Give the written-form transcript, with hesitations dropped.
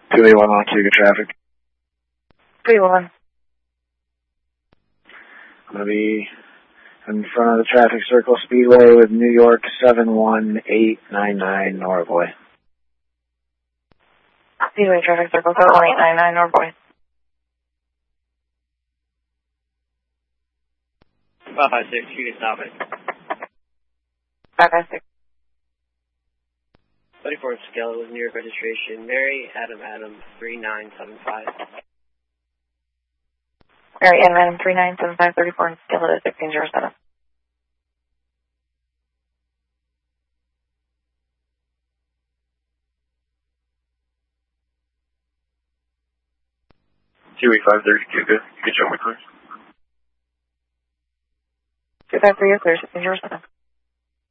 281 on Cuba traffic. 281. I'm going to be in front of the traffic circle speedway with New York 71899 Norvoy. Speedway traffic circle 71899 Norvoy. 556, you can stop it. 556. 34 Scale with New York registration, Mary Adam 3975. Mary Adam 3975, 34 and Scale at 1607. QE 530, Cuba. You can show me, please. 253, clear 1607.